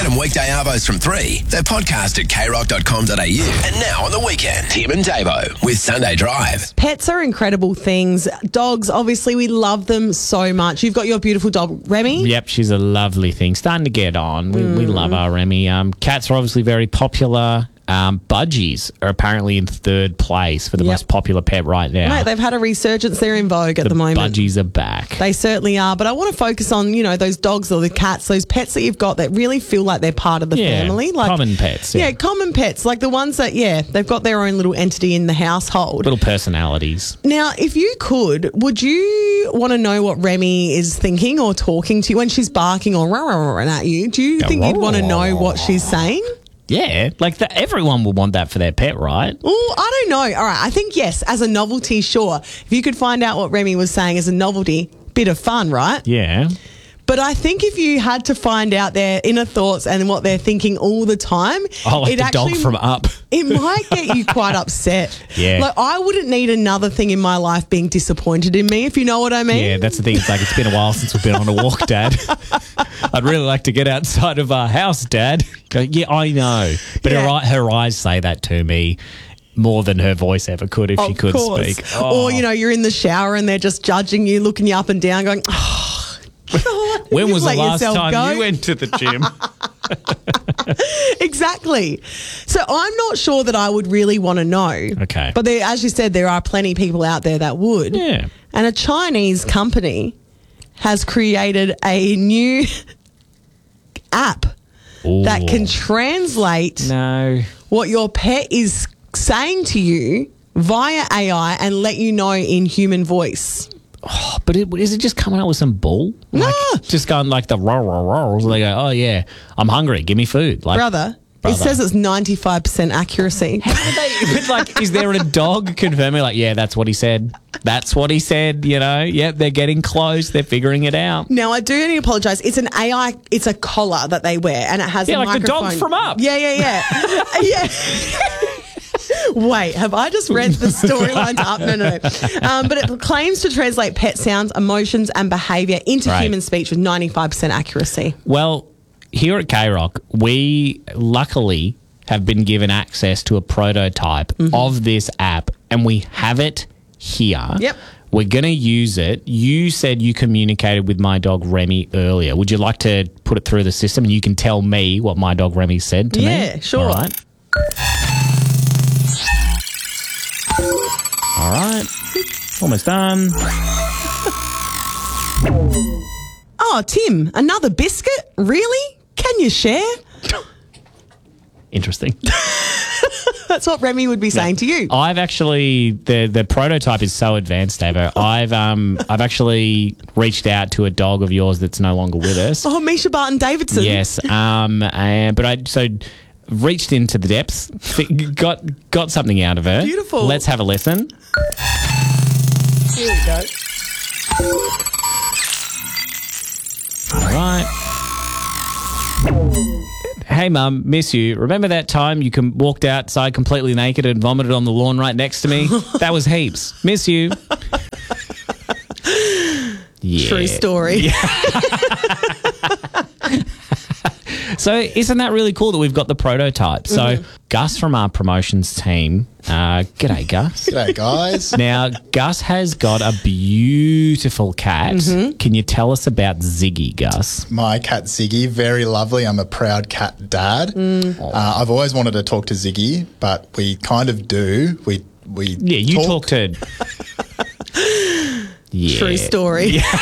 them weekday arvos from 3. They're podcast at krock.com.au. And now on the weekend, Tim and Davo with Sunday Drive. Pets are incredible things. Dogs, obviously, we love them so much. You've got your beautiful dog, Remy. Yep, she's a lovely thing. Starting to get on. We love our Remy. Cats are obviously very popular. Budgies are apparently in third place for the most popular pet right now. Mate, they've had a resurgence. They're in vogue at the moment. Budgies are back. They certainly are. But I want to focus on, those dogs or the cats, those pets that you've got that really feel like they're part of the family. Like common pets. Yeah, common pets. Like the ones that, they've got their own little entity in the household. Little personalities. Now, if you could, would you want to know what Remy is thinking or talking to you when she's barking or rah-rah-rah at you? Do you think you'd want to know what she's saying? Yeah, everyone would want that for their pet, right? Oh, I don't know. All right, I think yes, as a novelty, sure. If you could find out what Remy was saying as a novelty, bit of fun, right? Yeah. But I think if you had to find out their inner thoughts and what they're thinking all the time, the dog from Up. It might get you quite upset. Yeah. Like, I wouldn't need another thing in my life being disappointed in me, if you know what I mean. Yeah, that's the thing. It's like, it's been a while since we've been on a walk, Dad. I'd really like to get outside of our house, Dad. Go, yeah, I know. But her eyes say that to me more than her voice ever could if she could speak. Oh. Or, you're in the shower and they're just judging you, looking you up and down, going, when was the last time you went to the gym? Exactly. So I'm not sure that I would really want to know. Okay. But as you said, there are plenty of people out there that would. Yeah. And a Chinese company has created a new app that can translate what your pet is saying to you via AI and let you know in human voice. Oh, but is it just coming out with some bull? No. Just going like the roar, roar, roar. So they go, oh, yeah, I'm hungry. Give me food. Brother. It says it's 95% accuracy. How do they, is there a dog confirming, that's what he said? That's what he said, Yep, they're getting close. They're figuring it out. Now, I do need to apologise. It's an AI, it's a collar that they wear and it has a microphone. Yeah, like the dog from Up. Yeah. Yeah. Wait, have I just read the storyline up? No. But it claims to translate pet sounds, emotions and behaviour into human speech with 95% accuracy. Well, here at K-Rock, we luckily have been given access to a prototype of this app and we have it here. Yep. We're going to use it. You said you communicated with my dog Remy earlier. Would you like to put it through the system and you can tell me what my dog Remy said to me? Yeah, sure. All right. Almost done. Oh, Tim, another biscuit? Really? Can you share? Interesting. That's what Remy would be saying to you. I've actually the prototype is so advanced, Davo. I've actually reached out to a dog of yours that's no longer with us. Oh, Misha Barton Davidson. Yes. Reached into the depths, got something out of her. Beautiful. Let's have a listen. Here we go. All right. Hey, Mum, miss you. Remember that time you walked outside completely naked and vomited on the lawn right next to me? That was heaps. Miss you. Yeah. True story. Yeah. So isn't that really cool that we've got the prototype? So Gus from our promotions team, g'day Gus. G'day guys. Now Gus has got a beautiful cat. Can you tell us about Ziggy, Gus? My cat Ziggy, very lovely. I'm a proud cat dad. I've always wanted to talk to Ziggy, but we kind of do. We you talk to... True story. Yeah.